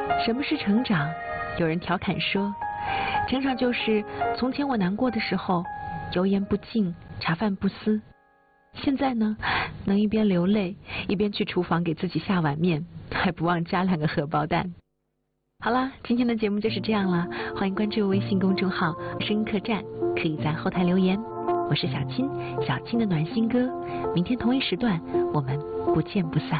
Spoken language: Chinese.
什么是成长？有人调侃说，成长就是从前我难过的时候，油盐不进，茶饭不思。现在呢，能一边流泪，一边去厨房给自己下碗面，还不忘加2个荷包蛋。好啦，今天的节目就是这样啦，欢迎关注微信公众号声客栈，可以在后台留言。我是小青，小青的暖心歌，明天同一时段我们不见不散。